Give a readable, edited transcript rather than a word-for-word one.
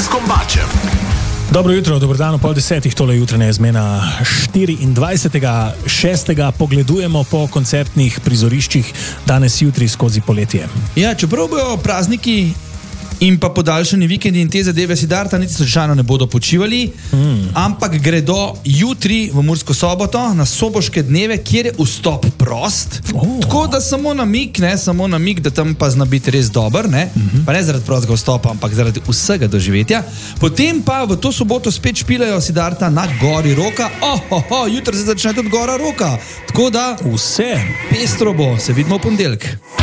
Vaskom Bačem. Dobro jutro, dobrodan, ob 9:30, tole jutranja izmena 24.6. Pogledujemo po koncertnih prizoriščih danes, jutri skozi poletje. Ja, čeprav bojo prazniki in pa podaljšani vikendi in te zadeve Siddharta niti slučajno ne bodo počivali, ampak gredo jutri v Mursko Soboto na Soboške dneve, kjer je vstop prost. Tako da samo namig, da tam pa zna biti res dober, ne? Pa ne zaradi prostega vstopa, ampak zaradi vsega doživetja. Potem pa v to soboto spet špilajo Siddharta na Gori Roka. Jutri se začne tudi Gora Roka. Tako da Vse. pestro bo, se vidimo v ponedeljek.